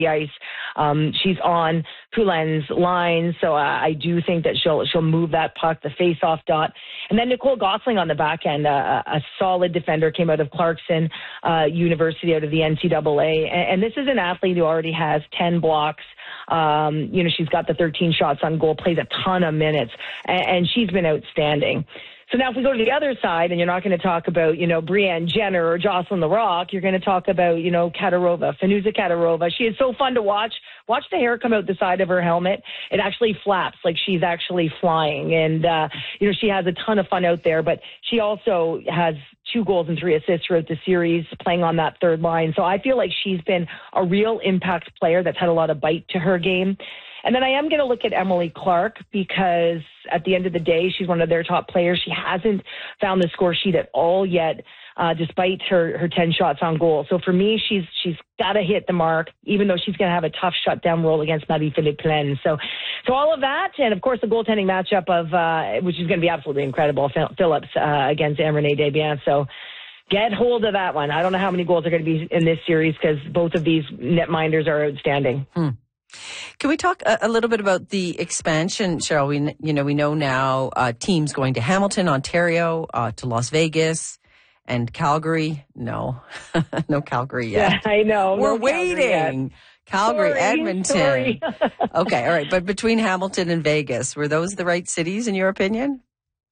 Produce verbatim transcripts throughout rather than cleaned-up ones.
the ice. Um, she's on Poulin's line, so uh, I do think that she'll she'll move that puck, the face-off dot. And then Nicole Gosling on the back end, uh, a solid defender, came out of Clarkson uh, University, out of the N C double A. And, and this is an athlete who already has ten blocks. Um, you know, she's got the thirteen shots on goal, plays a ton of minutes, and, and she's been outstanding. So now if we go to the other side, and you're not going to talk about, you know, Brianne Jenner or Jocelyn Larocque, you're going to talk about, you know, Katarova, Finuza Katarova. She is so fun to watch. Watch the hair come out the side of her helmet. It actually flaps like she's actually flying. And, uh, you know, she has a ton of fun out there, but she also has two goals and three assists throughout the series, playing on that third line. So I feel like she's been a real impact player that's had a lot of bite to her game. And then I am going to look at Emily Clark, because at the end of the day, she's one of their top players. She hasn't found the score sheet at all yet, uh, despite her, her ten shots on goal. So for me, she's she's got to hit the mark, even though she's going to have a tough shutdown role against Marie-Philippe Plaine. So, so all of that, and of course the goaltending matchup of uh, which is going to be absolutely incredible, Phillips uh, against Anne-Renee Desbiens. So get hold of that one. I don't know how many goals are going to be in this series, because both of these netminders are outstanding. Hmm. Can we talk a, a little bit about the expansion, Cheryl? We, you know, we know now uh, teams going to Hamilton, Ontario, uh, to Las Vegas, and Calgary. No, no Calgary yet. Yeah, I know. We're no waiting. Calgary, Calgary, sorry, Edmonton. sorry. Okay, all right. But between Hamilton and Vegas, were those the right cities in your opinion?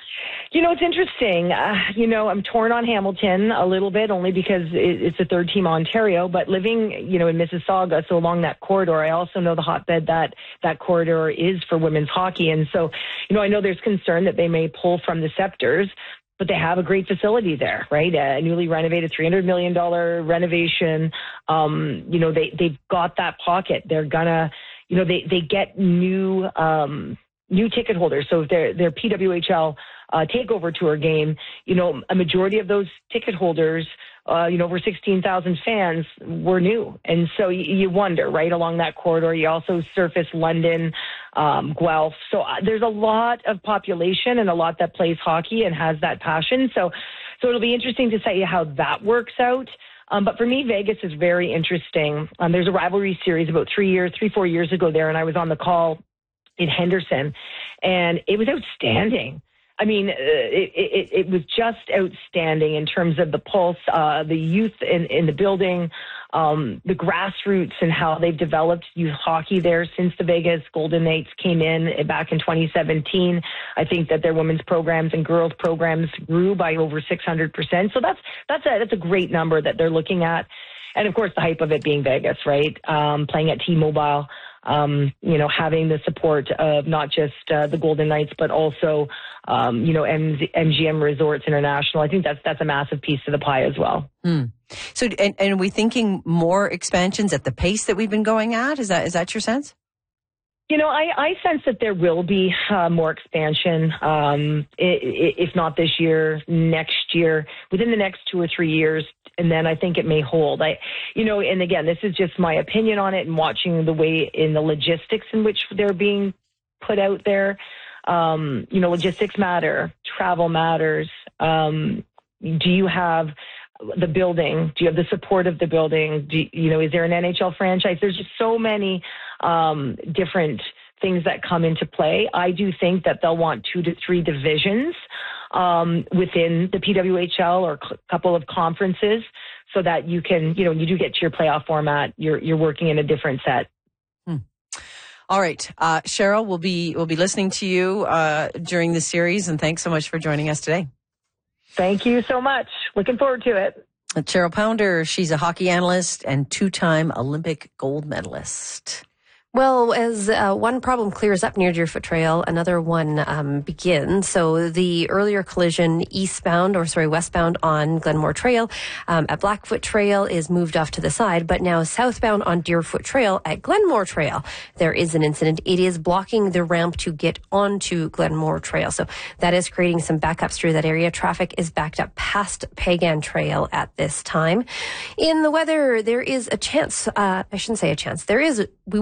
You know, it's interesting. Uh, you know, I'm torn on Hamilton a little bit, only because it, it's a third team Ontario, but living, you know, in Mississauga, so along that corridor, I also know the hotbed that that corridor is for women's hockey. And so, you know, I know there's concern that they may pull from the Scepters, but they have a great facility there, right? A newly renovated three hundred million dollars renovation. Um, you know, they, they've got that pocket. They're gonna, you know, they, they get new, um, new ticket holders. So if they're, they're P W H L uh, takeover tour game, you know, a majority of those ticket holders, uh, you know, over sixteen thousand fans were new. And so you, you wonder, right, along that corridor. You also surface London, um, Guelph. So uh, there's a lot of population and a lot that plays hockey and has that passion. So, so it'll be interesting to see how that works out. Um, but for me, Vegas is very interesting. Um, there's a rivalry series about three years, three, four years ago there, and I was on the call in Henderson, and it was outstanding. I mean, uh, it, it, it was just outstanding in terms of the pulse, uh, the youth in, in the building, um, the grassroots, and how they've developed youth hockey there since the Vegas Golden Knights came in back in twenty seventeen. I think that their women's programs and girls programs grew by over six hundred percent. So that's that's a that's a great number that they're looking at. And of course, the hype of it being Vegas, right? Um, playing at T-Mobile. Um, you know, having the support of not just uh, the Golden Knights, but also, um, you know, M G M Resorts International. I think that's that's a massive piece to the pie as well. Mm. So, and, and are we thinking more expansions at the pace that we've been going at? Is that is that your sense? You know, I, I sense that there will be uh, more expansion, um, if not this year, next year, within the next two or three years. And then I think it may hold. I, you know, and again, this is just my opinion on it and watching the way in the logistics in which they're being put out there. Um, you know, logistics matter, travel matters. Um, do you have the building? Do you have the support of the building? Do you, you know, is there an N H L franchise? There's just so many um, different things that come into play. I do think that they'll want two to three divisions um, within the P W H L or a couple of conferences, so that you can, you know, when you do get to your playoff format, you're you're working in a different set. Hmm. All right, uh, Cheryl, we'll be we'll be listening to you uh, during the series, and thanks so much for joining us today. Thank you so much. Looking forward to it. Cheryl Pounder, she's a hockey analyst and two-time Olympic gold medalist. Well, as uh, one problem clears up near Deerfoot Trail, another one um, begins. So the earlier collision eastbound, or sorry, westbound on Glenmore Trail um, at Blackfoot Trail is moved off to the side, but now southbound on Deerfoot Trail at Glenmore Trail, there is an incident. It is blocking the ramp to get onto Glenmore Trail. So that is creating some backups through that area. Traffic is backed up past Pagan Trail at this time. In the weather, there is a chance, uh, I shouldn't say a chance, there is, we will see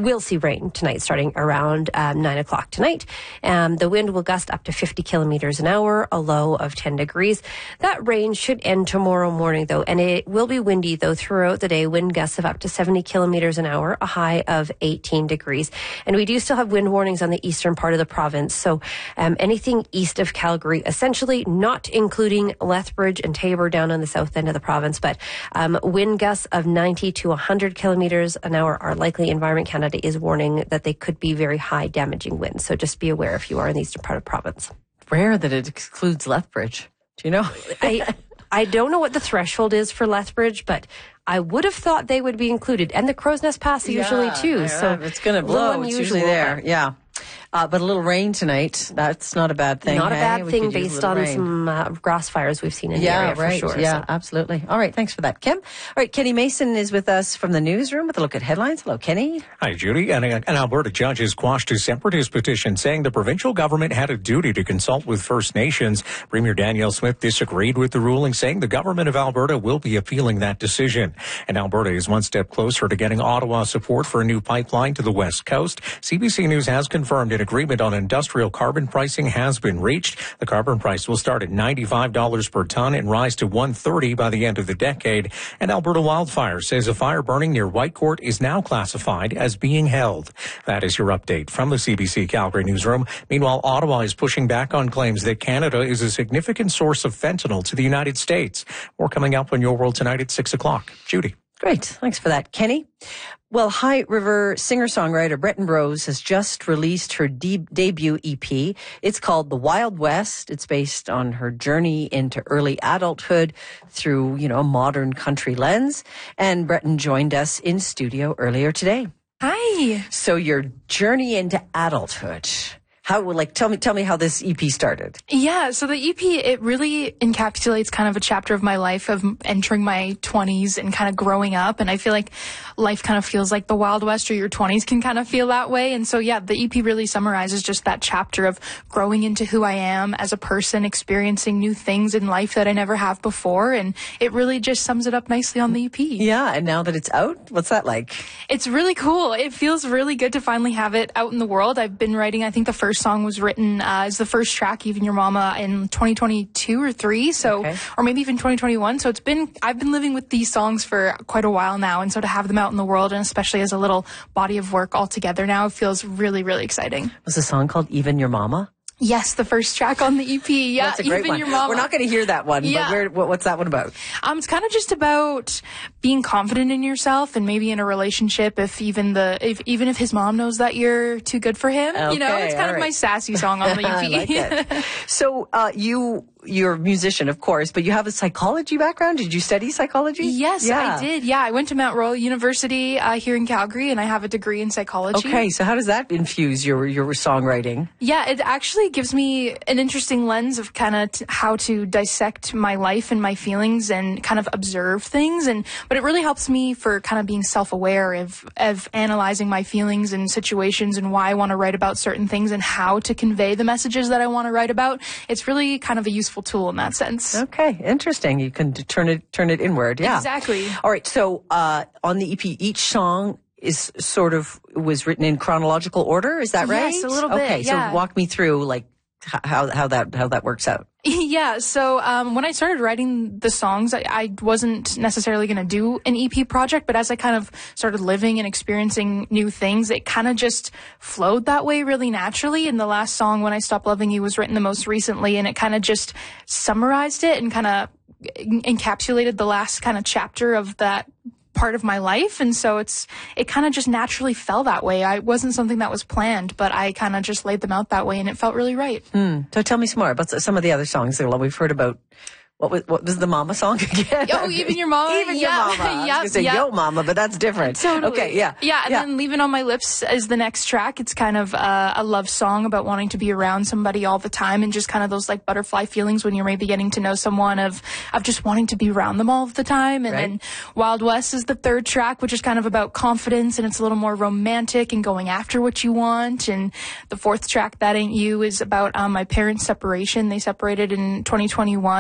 rain tonight, starting around um, nine o'clock tonight. Um, the wind will gust up to fifty kilometers an hour, a low of ten degrees. That rain should end tomorrow morning, though, and it will be windy, though, throughout the day. Wind gusts of up to seventy kilometers an hour, a high of eighteen degrees. And we do still have wind warnings on the eastern part of the province. So um, anything east of Calgary, essentially not including Lethbridge and Taber down on the south end of the province, but um, wind gusts of ninety to one hundred kilometers an hour are likely. Environment Canada is warning that they could be very high damaging winds. So just be aware if you are in the eastern part of the province. Rare that it excludes Lethbridge. Do you know? I I don't know what the threshold is for Lethbridge, but I would have thought they would be included. And the Crow's Nest Pass usually too. Yeah, so it's going to blow. It's usually there. Yeah. Uh, but a little rain tonight, that's not a bad thing. Not hey? a bad We thing could use a based little on rain. some uh, grass fires we've seen in Yeah, the area right. for sure. Yeah, so. absolutely. All right, thanks for that, Kim. All right, Kenny Mason is with us from the newsroom with a look at headlines. Hello, Kenny. Hi, Judy. An, an Alberta judge has quashed a separatist petition saying the provincial government had a duty to consult with First Nations. Premier Danielle Smith disagreed with the ruling, saying the government of Alberta will be appealing that decision. And Alberta is one step closer to getting Ottawa support for a new pipeline to the West Coast. C B C News has confirmed an agreement on industrial carbon pricing has been reached. The carbon price will start at ninety-five dollars per ton and rise to one hundred thirty dollars by the end of the decade. And Alberta Wildfire says a fire burning near Whitecourt is now classified as being held. That is your update from the C B C Calgary newsroom. Meanwhile, Ottawa is pushing back on claims that Canada is a significant source of fentanyl to the United States. More coming up on Your World tonight at six o'clock. Judy. Great. Thanks for that, Kenny. Well, High River singer-songwriter Breton Rose has just released her de- debut E P. It's called The Wild West. It's based on her journey into early adulthood through, you know, a modern country lens. And Breton joined us in studio earlier today. Hi. So your journey into adulthood. How, like, tell me, tell me how this E P started. Yeah, so the E P, it really encapsulates kind of a chapter of my life of entering my twenties and kind of growing up. And I feel like life kind of feels like the Wild West, or your twenties can kind of feel that way. And so, yeah, the E P really summarizes just that chapter of growing into who I am as a person, experiencing new things in life that I never have before. And it really just sums it up nicely on the E P. Yeah, and now that it's out, what's that like? It's really cool. It feels really good to finally have it out in the world. I've been writing, I think the first song was written uh, as the first track, Even Your Mama, in twenty twenty-two or three, so okay. or maybe even twenty twenty-one. So it's been I've been living with these songs for quite a while now, and so to have them out in the world, and especially as a little body of work all together now, feels really, really exciting. Was the song called Even Your Mama? Yes, the first track on the E P. Yeah, That's a great Even one. Your Mama. We're not going to hear that one, Yeah. but where, what, what's that one about? Um, it's kind of just about being confident in yourself, and maybe in a relationship, if even the if even if his mom knows that you're too good for him. Okay, you know, it's kind all of right. my sassy song on the E P. I like it. So uh, you, you're a musician, of course, but you have a psychology background. Did you study psychology? Yes, Yeah. I did. Yeah, I went to Mount Royal University uh, here in Calgary, and I have a degree in psychology. Okay, so how does that infuse your your songwriting? Yeah, it actually gives me an interesting lens of kind of t- how to dissect my life and my feelings and kind of observe things. And but it really helps me for kind of being self-aware of of analyzing my feelings and situations and why I want to write about certain things and how to convey the messages that I want to write about. It's really kind of a useful tool in that sense. Okay, interesting. You can turn it turn it inward. Yeah, Exactly. All right. So uh, on the E P, each song is sort of was written in chronological order. Is that right? Yes, a little bit, Okay, yeah. so walk me through like h- how how that how that works out. Yeah, so um, when I started writing the songs, I, I wasn't necessarily going to do an E P project, but as I kind of started living and experiencing new things, it kind of just flowed that way really naturally. And the last song, When I Stop Loving You, was written the most recently, and it kind of just summarized it and kind of encapsulated the last kind of chapter of that part of my life. And so it's it kind of just naturally fell that way. I it wasn't something that was planned, but I kind of just laid them out that way, and it felt really right. Mm. So tell me some more about some of the other songs that we've heard about. What was, what was the mama song again? Oh, Even Your Mama. Even yeah. Your Mama. I was Yep, going to say yep. Yo Mama, but that's different. Totally. Okay, yeah. Yeah, and then Leaving on My Lips is the next track. It's kind of uh, a love song about wanting to be around somebody all the time, and just kind of those like butterfly feelings when you're maybe getting to know someone of of just wanting to be around them all of the time. And Right. then Wild West is the third track, which is kind of about confidence, and it's a little more romantic and going after what you want. And the fourth track, That Ain't You, is about um, my parents' separation. They separated in twenty twenty-one, and so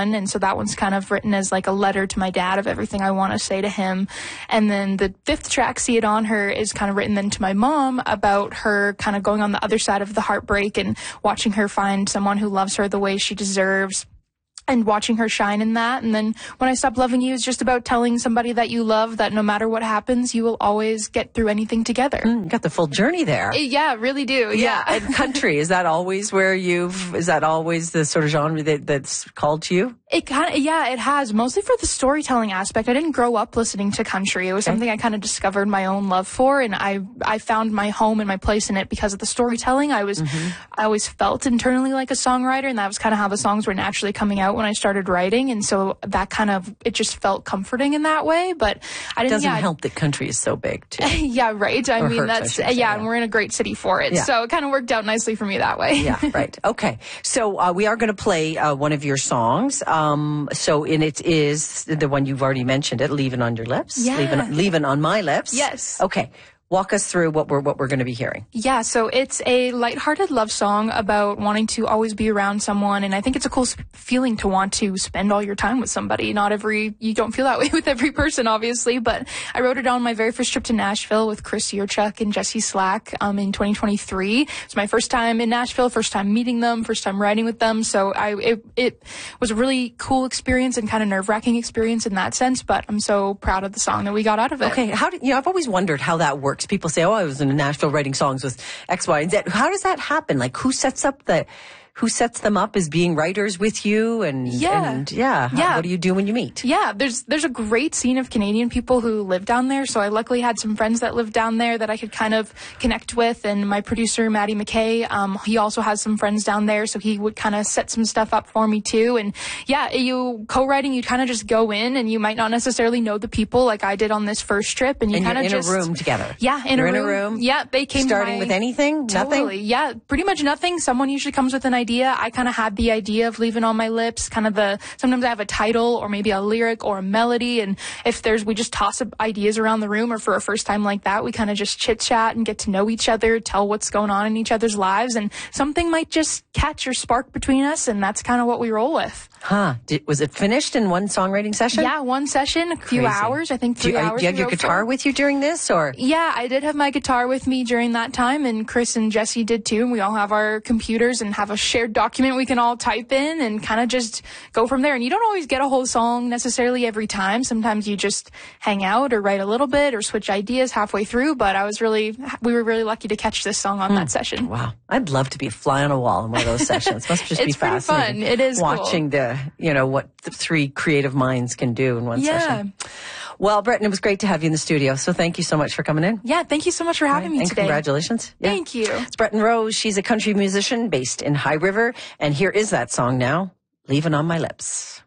that one's kind of written as like a letter to my dad of everything I want to say to him. And then the fifth track, See It On Her, is kind of written then to my mom about her kind of going on the other side of the heartbreak and watching her find someone who loves her the way she deserves, and watching her shine in that. And then When I Stop Loving You is just about telling somebody that you love that no matter what happens, you will always get through anything together. Mm, you got the full journey there. Uh, Yeah, really do. Yeah. Yeah. And country, is that always where you've, is that always the sort of genre that, that's called to you? It kind of, yeah, it has, mostly for the storytelling aspect. I didn't grow up listening to country. It was Okay. something I kind of discovered my own love for, and I I found my home and my place in it because of the storytelling. I was, Mm-hmm. I always felt internally like a songwriter, and that was kind of how the songs were naturally coming out when I started writing, and so that kind of, it just felt comforting in that way. But I It didn't. doesn't yeah, help that country is so big, too. yeah, right. I Or mean, hurts, I that's should uh, say, yeah, yeah. and we're in a great city for it, Yeah. so it kind of worked out nicely for me that way. Yeah, right. Okay. So uh, we are going to play uh, one of your songs. Um, so and it is the one you've already mentioned, it, Leaving on Your Lips. Yeah. Leaving, leaving on My Lips. Yes. Okay. Walk us through what we're what we're going to be hearing. Yeah, so it's a lighthearted love song about wanting to always be around someone, and I think it's a cool sp- feeling to want to spend all your time with somebody. Not every, you don't feel that way with every person, obviously, but I wrote it on my very first trip to Nashville with Chris Yurchuk and Jesse Slack um, in twenty twenty-three. It's my first time in Nashville, first time meeting them, first time writing with them, so I it, it was a really cool experience and kind of nerve-wracking experience in that sense, but I'm so proud of the song that we got out of it. Okay. How do, you know, I've always wondered how that works. People say, oh, I was in Nashville writing songs with X, Y, and Z. How does that happen? Like, who sets up the, who sets them up as being writers with you? And Yeah. and yeah, how- Yeah. what do you do when you meet? Yeah, there's there's a great scene of Canadian people who live down there. So I luckily had some friends that lived down there that I could kind of connect with. And my producer, Maddie McKay, um, he also has some friends down there. So he would kind of set some stuff up for me too. And yeah, you co-writing, you kind of just go in and you might not necessarily know the people like I did on this first trip. And you And kind you're of in just. a room together. Yeah, in, You're a, in room. a room. Yeah, they came to Starting my- with anything? Totally. Nothing? Yeah, pretty much nothing. Someone usually comes with an idea. I kind of had the idea of Leaving on My Lips, kind of the, sometimes I have a title or maybe a lyric or a melody. And if there's, we just toss up ideas around the room, or for a first time like that, we kind of just chit chat and get to know each other, tell what's going on in each other's lives. And something might just catch or spark between us. And that's kind of what we roll with. Huh. Did, was it finished in one songwriting session? Yeah, one session, a few Crazy. hours. I think Do three you, hours. do you have we your wrote guitar for. with you during this, or? Yeah, I did have my guitar with me during that time, and Chris and Jesse did too. And we all have our computers and have a shared document we can all type in and kind of just go from there. And you don't always get a whole song necessarily every time. Sometimes you just hang out or write a little bit or switch ideas halfway through. But I was really, we were really lucky to catch this song on that session. Wow. I'd love to be a fly on a wall in one of those sessions. Must just be It's pretty fascinating. fun. It is cool. watching the, you know, what the three creative minds can do in one Yeah. session. Well, Breton, it was great to have you in the studio. So thank you so much for coming in. Yeah, thank you so much for having me and today. congratulations. Yeah. Thank you. It's Breton Rose. She's a country musician based in High River. And here is that song now, Leaving on My Lips.